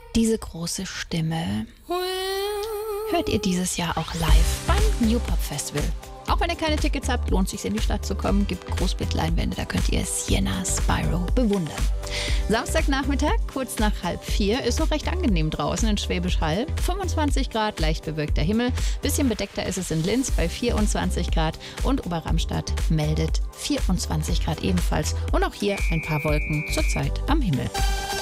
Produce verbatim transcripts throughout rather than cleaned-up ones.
Diese große Stimme hört ihr dieses Jahr auch live beim New Pop Festival. Auch wenn ihr keine Tickets habt, lohnt es sich in die Stadt zu kommen. Gibt Großbildleinwände, da könnt ihr Sienna Spyro bewundern. Samstagnachmittag, kurz nach halb vier, ist noch recht angenehm draußen in Schwäbisch Hall. fünfundzwanzig Grad, leicht bewölkter Himmel. Bisschen bedeckter ist es in Linz bei vierundzwanzig Grad. Und Oberramstadt meldet vierundzwanzig Grad ebenfalls. Und auch hier ein paar Wolken zurzeit am Himmel.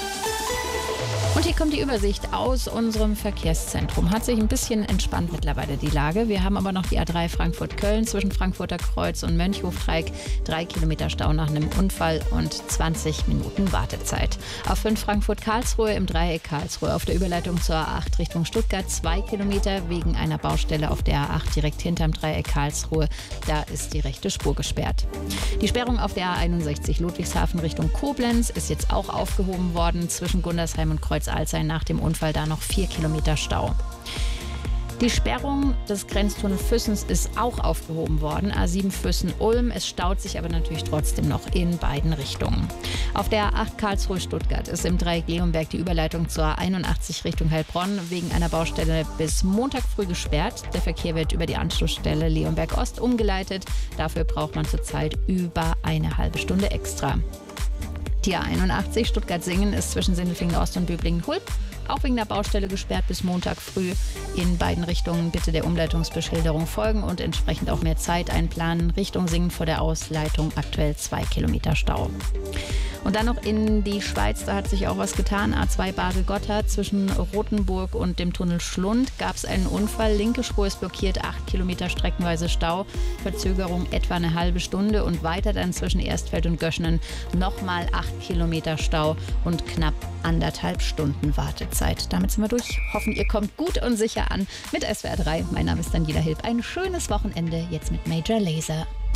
Und hier kommt die Übersicht aus unserem Verkehrszentrum. Hat sich ein bisschen entspannt mittlerweile die Lage. Wir haben aber noch die A drei Frankfurt-Köln zwischen Frankfurter Kreuz und Mönchhofdreieck. Drei Kilometer Stau nach einem Unfall und zwanzig Minuten Wartezeit. Auf fünf Frankfurt-Karlsruhe im Dreieck Karlsruhe auf der Überleitung zur A acht Richtung Stuttgart. Zwei Kilometer wegen einer Baustelle auf der A acht direkt hinterm Dreieck Karlsruhe. Da ist die rechte Spur gesperrt. Die Sperrung auf der A einundsechzig Ludwigshafen Richtung Koblenz ist jetzt auch aufgehoben worden. Zwischen Gundersheim und Kreuz Alzey nach dem Unfall da noch vier Kilometer Stau. Die Sperrung des Grenztunnel Füssens ist auch aufgehoben worden. A sieben Füssen-Ulm. Es staut sich aber natürlich trotzdem noch in beiden Richtungen. Auf der A acht Karlsruhe-Stuttgart ist im Dreieck Leonberg die Überleitung zur A einundachtzig Richtung Heilbronn wegen einer Baustelle bis Montag früh gesperrt. Der Verkehr wird über die Anschlussstelle Leonberg Ost umgeleitet. Dafür braucht man zurzeit über eine halbe Stunde extra. Die A einundachtzig Stuttgart-Singen ist zwischen Sindelfingen Ost und Böblingen-Hulb auch wegen der Baustelle gesperrt bis Montag früh. In beiden Richtungen bitte der Umleitungsbeschilderung folgen und entsprechend auch mehr Zeit einplanen. Richtung Singen vor der Ausleitung aktuell zwei Kilometer Stau. Und dann noch in die Schweiz, da hat sich auch was getan. A zwei Basel-Gotthard zwischen Rothenburg und dem Tunnel Schlund gab es einen Unfall. Linke Spur ist blockiert, acht Kilometer streckenweise Stau. Verzögerung etwa eine halbe Stunde und weiter dann zwischen Erstfeld und Göschenen nochmal acht Kilometer Stau und knapp anderthalb Stunden Wartezeit. Damit sind wir durch. Hoffen, ihr kommt gut und sicher an mit S W R drei. Mein Name ist Daniela Hilb. Ein schönes Wochenende jetzt mit Major Lazer.